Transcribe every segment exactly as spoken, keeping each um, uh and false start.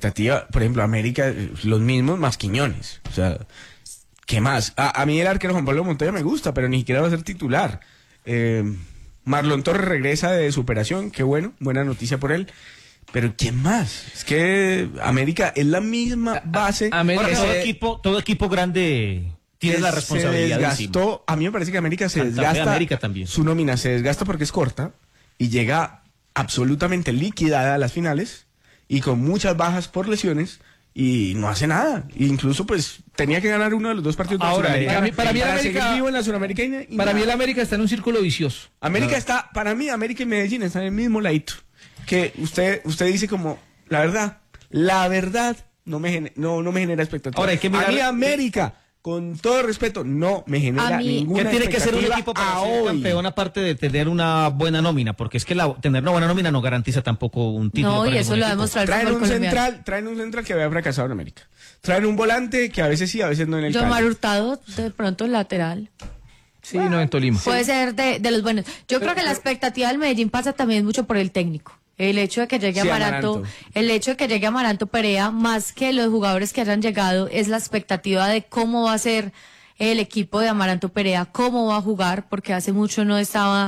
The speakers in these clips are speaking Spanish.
expectativa, por ejemplo, América, los mismos más Quiñones. O sea, ¿qué más? A, a mí el arquero Juan Pablo Montoya me gusta, pero ni siquiera va a ser titular. Eh, Marlon Torres regresa de superación, qué bueno, buena noticia por él. Pero ¿quién más? Es que América es la misma base. A, a América, bueno, todo ese, equipo, todo equipo grande tiene la responsabilidad. Se desgastó, a mí me parece que América se Santa Fe, desgasta. América también. Su nómina se desgasta porque es corta y llega absolutamente liquidada a las finales y con muchas bajas por lesiones y no hace nada. E incluso pues tenía que ganar uno de los dos partidos de ahora, Suramericana. para mí, para mí el América, vivo en la Suramericana y para nada. mí el América está en un círculo vicioso. América no. está, para mí América y Medellín están en el mismo ladito. Que usted, usted dice como, la verdad, la verdad no me genera, no, no me genera expectativa. Ahora hay que mirar, a mí América, con todo respeto, no me genera mí, ninguna ¿qué tiene que ser un expectativa equipo para a ser hoy? campeón aparte de tener una buena nómina? Porque es que la, tener una buena nómina no garantiza tampoco un título. No, para y eso ningún lo ha equipo. demostrado el Traen fútbol un colombiano. central, traen un central que había fracasado en América. Traen un volante que a veces sí, a veces no en el Yomar Cali. Hurtado, de pronto lateral. Sí, no, en Tolima. Puede ser de, de los buenos. Yo creo que la expectativa del Medellín pasa también mucho por el técnico. El hecho de que llegue Sí, Amaranto, Amaranto. el hecho de que llegue Amaranto Perea, más que los jugadores que hayan llegado, es la expectativa de cómo va a ser el equipo de Amaranto Perea, cómo va a jugar, porque hace mucho no estaba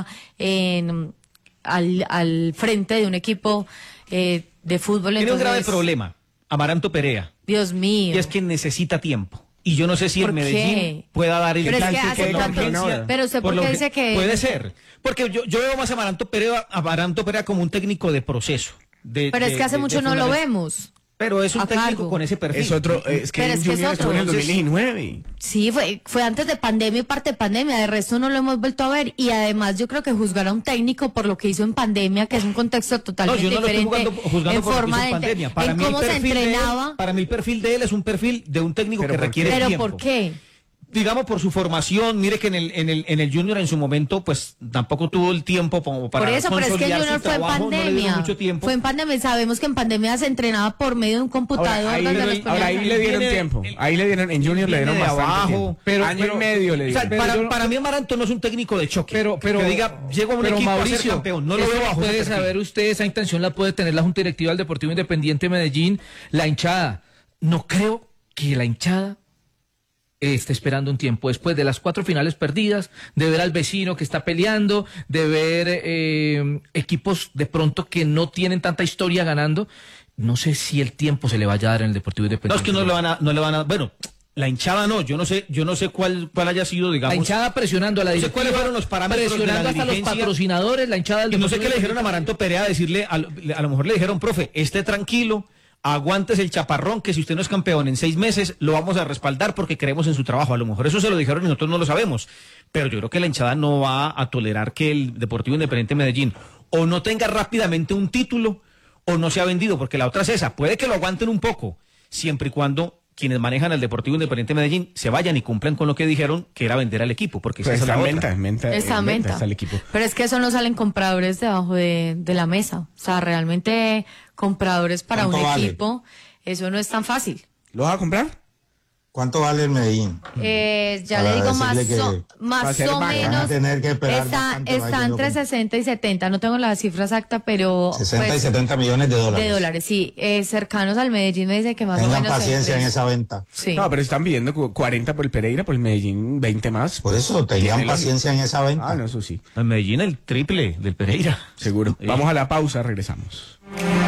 en, al, al frente de un equipo eh, de fútbol. Tiene un grave entonces, problema, Amaranto Perea, Dios mío. y es que necesita tiempo. Y yo no sé si el ¿Por Medellín qué? pueda dar el Pero es que alcance hace por la tanto- urgencia, pero usted por por la qué urgen- dice que- Puede ser, porque yo, yo veo más a Amaranto Perea, a Amaranto Perea como un técnico de proceso. de- Pero es de- que hace de- mucho de no lo fundamento. vemos. Pero es un A técnico cargo. con ese perfil. Es otro, eh, es que Pero el es que es Junior otro. estuvo en el dos mil Entonces- diecinueve. Sí, fue, fue antes de pandemia y parte de pandemia, de resto no lo hemos vuelto a ver y además yo creo que juzgar a un técnico por lo que hizo en pandemia, que es un contexto No, totalmente yo no lo estoy diferente jugando, juzgando en por lo que forma hizo de en pandemia. Para en mí el cómo se perfil de él- entrenaba. para mí el perfil de él es un perfil de un técnico ¿Pero que por qué? requiere Pero tiempo. ¿por qué? Digamos por su formación, mire que en el en el en el Junior en su momento pues tampoco tuvo el tiempo como para Por eso, pero es que el consolidar su Junior fue en trabajo, no le dieron pandemia. mucho tiempo. Fue en pandemia, sabemos que en pandemia se entrenaba por medio de un computador. Ahora, ahí, donde le, les ponían- ahora ahí le dieron Viene- tiempo. el- Ahí le dieron, en Junior le viene dieron de bastante abajo, tiempo. pero- Año pero- y medio le O sea, dieron. para, yo- para mí Amaranto no es un técnico de choque. Pero, pero, que diga, llego a un pero equipo a ser Mauricio, campeón. No lo eso veo bajo ese puede perfil. saber usted, esa intención la puede tener la Junta Directiva del Deportivo Independiente de Medellín, la hinchada. No creo que la hinchada esté esperando un tiempo después de las cuatro finales perdidas, de ver al vecino que está peleando, de ver eh, equipos de pronto que no tienen tanta historia ganando. No sé si el tiempo se le vaya a dar en el Deportivo No, Independiente. es que no le van a, no le van a, bueno, la hinchada no, yo no sé, yo no sé cuál, cuál haya sido, digamos. La hinchada presionando a la No sé directiva, cuáles fueron los parámetros de presionando la hasta los dirigencia. patrocinadores, la hinchada del Y no sé Deportivo qué le dijeron a Independiente. Amaranto Perea, decirle, a, lo- a lo mejor le dijeron, profe, esté tranquilo, aguántese el chaparrón, que si usted no es campeón en seis meses, lo vamos a respaldar porque creemos en su trabajo. A lo mejor eso se lo dijeron y nosotros no lo sabemos. Pero yo creo que la hinchada no va a tolerar que el Deportivo Independiente de Medellín o no tenga rápidamente un título o no se ha vendido, porque la otra es esa. Puede que lo aguanten un poco, siempre y cuando quienes manejan al Deportivo Independiente de Medellín se vayan y cumplan con lo que dijeron, que era vender al equipo, porque esa Pues es la está en otra. venta, en venta, Está en en venta venta. está el equipo. Pero es que eso no salen compradores debajo de, de la mesa. O sea, realmente compradores para un ¿Cuánto vale? equipo, eso no es tan fácil. ¿Lo vas a comprar? ¿Cuánto vale el Medellín? Eh, ya Para le digo más, decirle o, que va a más ser o baja. menos. Van a tener que esperar está bastante más está que yo entre creo. sesenta y setenta. No tengo la cifra exacta, pero. sesenta y pues, setenta millones de dólares. de dólares, sí. Eh, cercanos al Medellín me dice que más o Tengan menos. paciencia en entre- esa venta. Sí. No, pero están pidiendo cu- cuarenta por el Pereira, por el Medellín veinte más. Por eso, tengan Tiene la- paciencia en esa venta. Ah, no, eso sí, En Medellín el triple del Pereira. seguro. Sí. Vamos a la pausa, regresamos.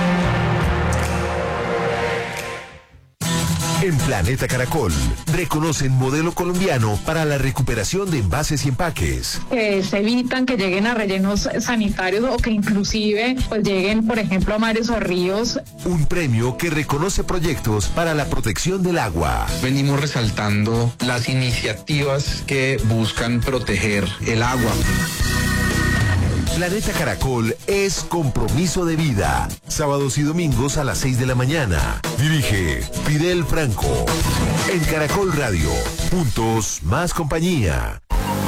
En Planeta Caracol, reconocen modelo colombiano para la recuperación de envases y empaques. Que se evitan que lleguen a rellenos sanitarios o que inclusive pues lleguen, por ejemplo, a mares o ríos. Un premio que reconoce proyectos para la protección del agua. Venimos resaltando las iniciativas que buscan proteger el agua. Planeta Caracol es compromiso de vida. Sábados y domingos a las seis de la mañana. Dirige Fidel Franco. En Caracol Radio. Juntos, más compañía.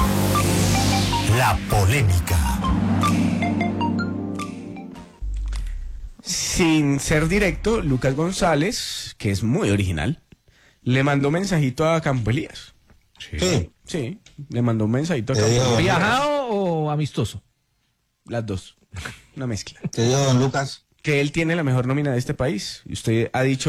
La polémica. Sin ser directo, Lucas González, que es muy original, le mandó un mensajito a Campo Elías. Sí. Sí, le mandó un mensajito a ¿Qué Campo dijo? Elías. ¿Viajado o amistoso? Las dos. Una mezcla. ¿Qué dijo don Lucas? Que él tiene la mejor nómina de este país. Y usted ha dicho